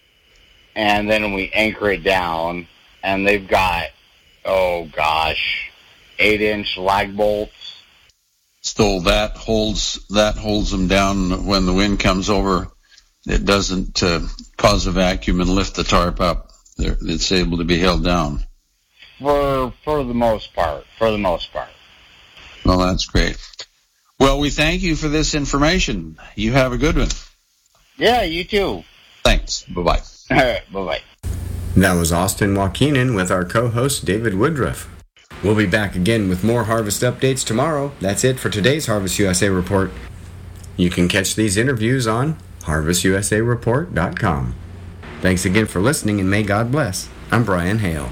and then we anchor it down. And they've got, oh gosh, eight inch lag bolts. So that holds that holds them down when the wind comes over. It doesn't uh, cause a vacuum and lift the tarp up. They're, it's able to be held down. For for the most part, for the most part. Well, that's great. Well, we thank you for this information. You have a good one. Yeah, you too. Thanks. Bye-bye. All right, bye-bye. That was Austin Wakinen with our co-host David Woodruff. We'll be back again with more harvest updates tomorrow. That's it for today's Harvest U S A Report. You can catch these interviews on harvest u s a report dot com. Thanks again for listening, and may God bless. I'm Brian Hale.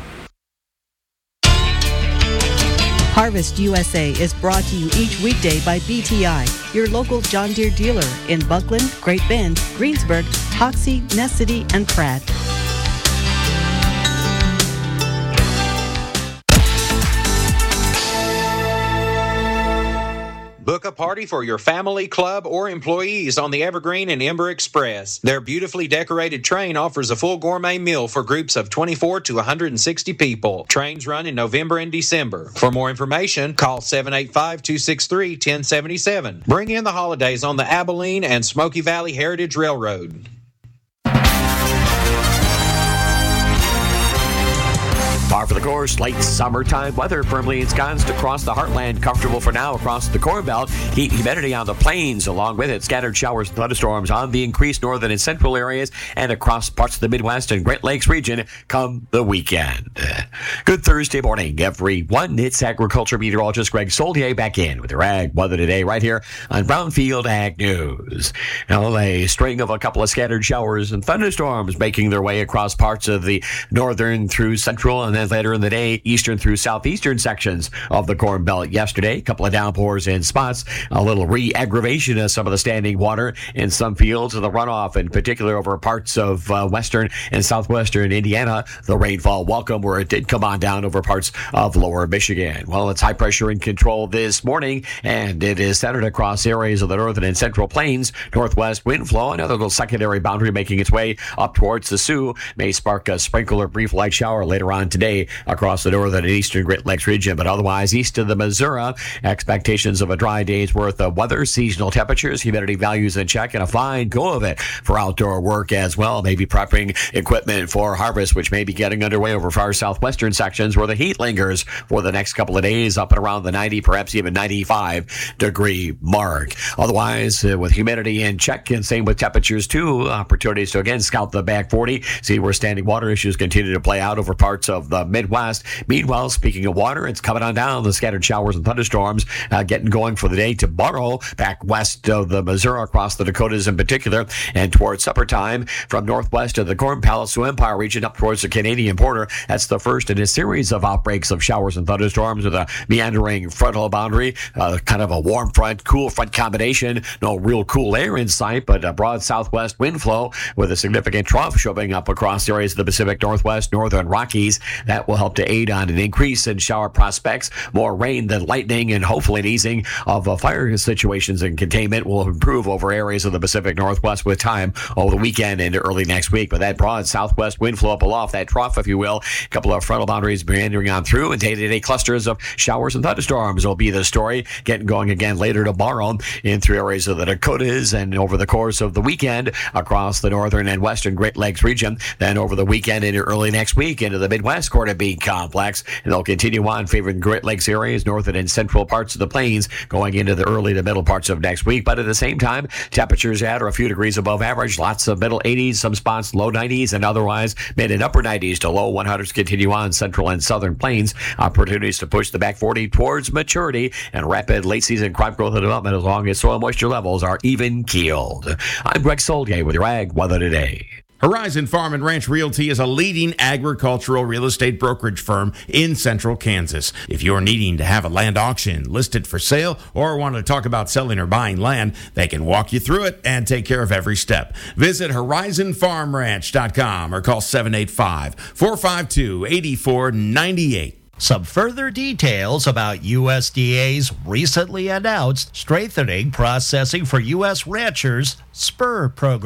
Harvest U S A is brought to you each weekday by B T I, your local John Deere dealer in Buckland, Great Bend, Greensburg, Hoxie, Ness City, and Pratt. Book a party for your family, club, or employees on the Evergreen and Ember Express. Their beautifully decorated train offers a full gourmet meal for groups of twenty-four to one hundred sixty people. Trains run in November and December. For more information, call seven eight five, two six three, one zero seven seven. Bring in the holidays on the Abilene and Smoky Valley Heritage Railroad. Par for the course, late summertime weather firmly ensconced across the heartland. Comfortable for now across the Corn Belt. Heat humidity on the plains, along with it, scattered showers and thunderstorms on the increased northern and central areas and across parts of the Midwest and Great Lakes region come the weekend. Good Thursday morning, everyone. It's agriculture meteorologist Greg Soldier back in with your ag weather today right here on Brownfield Ag News. Now, a string of a couple of scattered showers and thunderstorms making their way across parts of the northern through central and then later in the day, eastern through southeastern sections of the Corn Belt yesterday. A couple of downpours in spots, a little re-aggravation of some of the standing water in some fields of the runoff, in particular over parts of uh, western and southwestern Indiana. The rainfall welcome where it did come on down over parts of lower Michigan. Well, it's high pressure in control this morning, and it is centered across areas of the northern and central plains. Northwest wind flow, another little secondary boundary making its way up towards the Sioux, may spark a sprinkle or brief light shower later on today across the northern and eastern Great Lakes region, but otherwise east of the Missouri, expectations of a dry day's worth of weather, seasonal temperatures, humidity values in check, and a fine go of it for outdoor work as well. Maybe prepping equipment for harvest, which may be getting underway over far southwestern sections where the heat lingers for the next couple of days up and around the ninety, perhaps even ninety-five degree mark. Otherwise, uh, with humidity in check, and same with temperatures too, opportunities to again scout the back forty, see where standing water issues continue to play out over parts of the Midwest. Meanwhile, speaking of water, it's coming on down. The scattered showers and thunderstorms uh, getting going for the day tomorrow, back west of the Missouri, across the Dakotas in particular, and towards supper time from northwest of the Corn Palace Empire region up towards the Canadian border. That's the first in a series of outbreaks of showers and thunderstorms with a meandering frontal boundary, uh, kind of a warm front, cool front combination. No real cool air in sight, but a broad southwest wind flow with a significant trough showing up across areas of the Pacific Northwest, northern Rockies. That will help to aid on an increase in shower prospects. More rain than lightning, and hopefully an easing of uh, fire situations and containment will improve over areas of the Pacific Northwest with time over the weekend into early next week. But that broad southwest wind flow up aloft, that trough, if you will, a couple of frontal boundaries meandering on through, and day-to-day clusters of showers and thunderstorms will be the story. Getting going again later tomorrow in through areas of the Dakotas and over the course of the weekend across the northern and western Great Lakes region. Then over the weekend into early next week into the Midwest Corn and Bean Complex, and they'll continue on favoring Great Lakes areas, northern and central parts of the plains, going into the early to middle parts of next week. But at the same time, temperatures at or a few degrees above average, lots of middle eighties, some spots low nineties, and otherwise mid and upper nineties to low hundreds continue on central and southern plains. Opportunities to push the back forty towards maturity and rapid late season crop growth and development as long as soil moisture levels are even keeled. I'm Greg Soldier with your Ag Weather Today. Horizon Farm and Ranch Realty is a leading agricultural real estate brokerage firm in central Kansas. If you're needing to have a land auction listed for sale or want to talk about selling or buying land, they can walk you through it and take care of every step. Visit horizon farm ranch dot com or call seven eight five, four five two, eight four nine eight. Some further details about U S D A's recently announced Strengthening Processing for U S Ranchers SPUR program.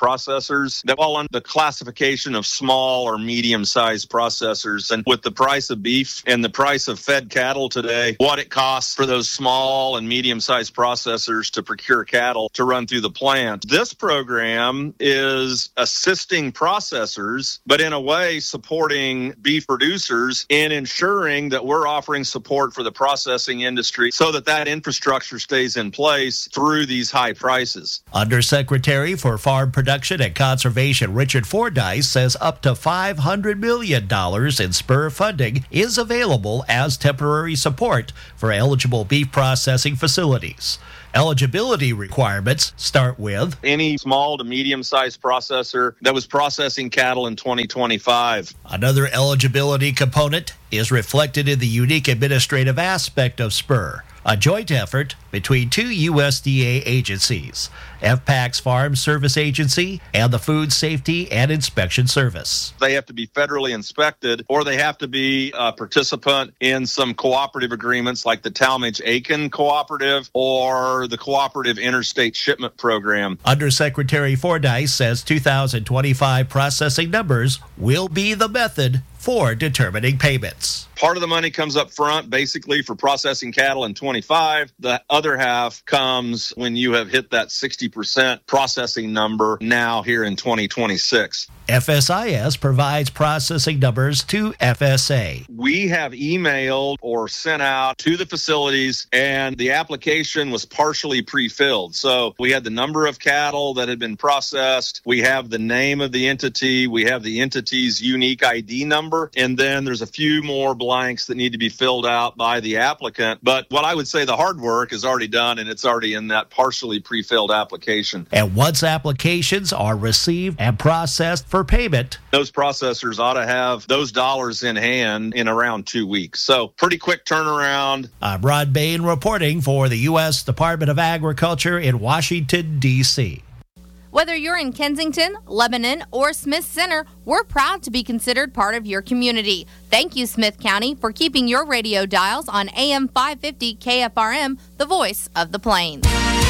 processors that fall under the classification of small or medium-sized processors. And with the price of beef and the price of fed cattle today, what it costs for those small and medium-sized processors to procure cattle to run through the plant. This program is assisting processors, but in a way supporting beef producers in ensuring that we're offering support for the processing industry so that that infrastructure stays in place through these high prices. Undersecretary for Farm Production and Conservation Richard Fordyce says up to five hundred million dollars in spur funding is available as temporary support for eligible beef processing facilities. Eligibility requirements start with any small to medium-sized processor that was processing cattle in twenty twenty-five. Another eligibility component is reflected in the unique administrative aspect of spur, a joint effort between two U S D A agencies, F PAC's Farm Service Agency and the Food Safety and Inspection Service. They have to be federally inspected, or they have to be a participant in some cooperative agreements like the Talmadge-Aiken Cooperative or the Cooperative Interstate Shipment Program. Undersecretary Fordyce says two thousand twenty-five processing numbers will be the method for determining payments. Part of the money comes up front, basically for processing cattle in twenty-five. The other half comes when you have hit that sixty percent processing number now here in twenty twenty-six. F S I S provides processing numbers to F S A. We have emailed or sent out to the facilities, and the application was partially pre-filled. So we had the number of cattle that had been processed. We have the name of the entity. We have the entity's unique I D number. And then there's a few more blanks that need to be filled out by the applicant. But what I would say the hard work is already done, and it's already in that partially pre-filled application. And once applications are received and processed for payment, those processors ought to have those dollars in hand in around two weeks. So pretty quick turnaround. I'm Rod Bain reporting for the U S Department of Agriculture in Washington, D C Whether you're in Kensington, Lebanon, or Smith Center, we're proud to be considered part of your community. Thank you, Smith County, for keeping your radio dials on A M five fifty K F R M, the voice of the Plains.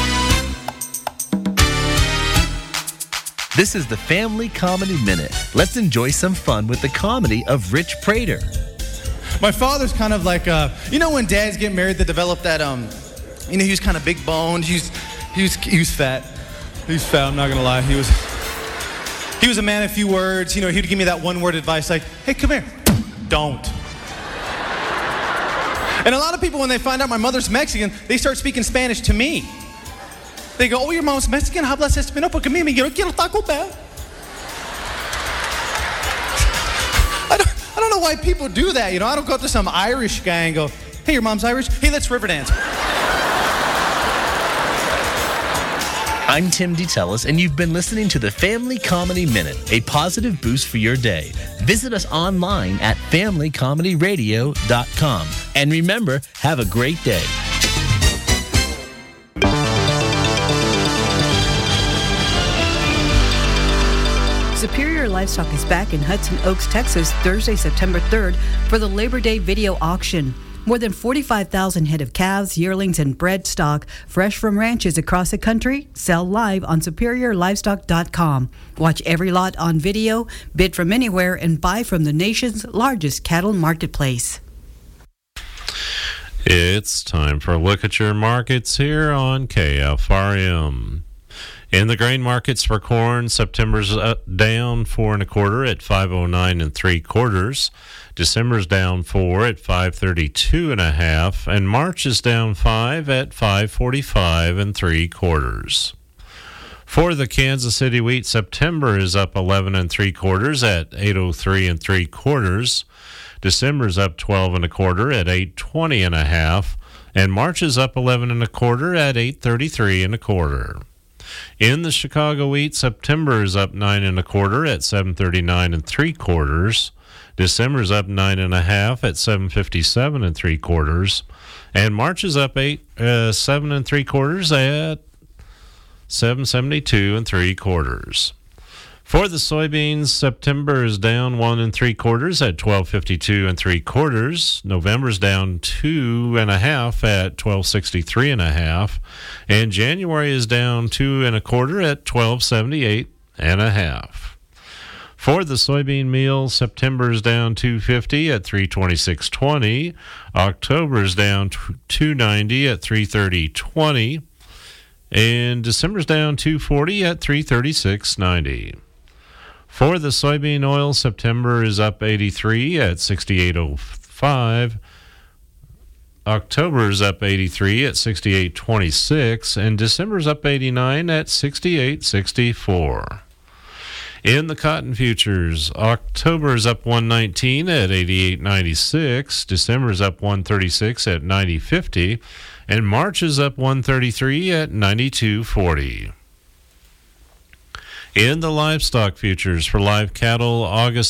This is the Family Comedy Minute. Let's enjoy some fun with the comedy of Rich Prater. My father's kind of like, uh, you know when dads get married, they develop that, um, you know, he was kind of big boned. He was, he was, he was fat. He was fat, I'm not going to lie. He was, he was a man of few words. You know, he'd give me that one word advice like, hey, come here. Don't. And a lot of people, when they find out my mother's Mexican, they start speaking Spanish to me. They go, oh, your mom's Mexican? Hablas español porque me quiero Taco Bell. I don't, I don't know why people do that, you know. I don't go up to some Irish guy and go, hey, your mom's Irish? Hey, let's river dance. I'm Tim DeTellis, and you've been listening to the Family Comedy Minute, a positive boost for your day. Visit us online at family comedy radio dot com. And remember, have a great day. Superior Livestock is back in Hudson Oaks, Texas, Thursday, September third for the Labor Day video auction. More than forty-five thousand head of calves, yearlings, and bred stock, fresh from ranches across the country, sell live on superior livestock dot com. Watch every lot on video, bid from anywhere, and buy from the nation's largest cattle marketplace. It's time for a look at your markets here on K F R M. In the grain markets for corn, September's down four and a quarter at five oh nine and three quarters. December's down four at five thirty-two and a half, and March is down five at five forty-five and three quarters. For the Kansas City wheat, September is up eleven and three quarters at eight oh three and three quarters. December's up twelve and a quarter at eight twenty and a half, and March is up eleven and a quarter at eight thirty-three and a quarter. In the Chicago wheat, September is up nine and a quarter at seven thirty-nine and three quarters. December's up nine and a half at seven fifty-seven and three quarters, and March is up eight, uh, seven and three quarters at seven seventy-two and three quarters. For the soybeans, September is down one and three quarters at twelve fifty-two and three quarters. November's down two and a half at twelve sixty-three and a half, and January is down two and a quarter at twelve seventy-eight and a half. For the soybean meal, September's down two fifty at three twenty-six twenty. October's down two ninety at three thirty twenty. And December's down two forty at three thirty-six ninety. For the soybean oil, September is up eighty-three at sixty-eight oh five. October's up eighty-three at sixty-eight twenty-six, and December's up eighty-nine at sixty-eight sixty-four. In the cotton futures, October's up one nineteen at eighty-eight ninety-six, December's up one thirty-six at ninety fifty, and March is up one thirty-three at ninety-two forty. In the livestock futures for live cattle, August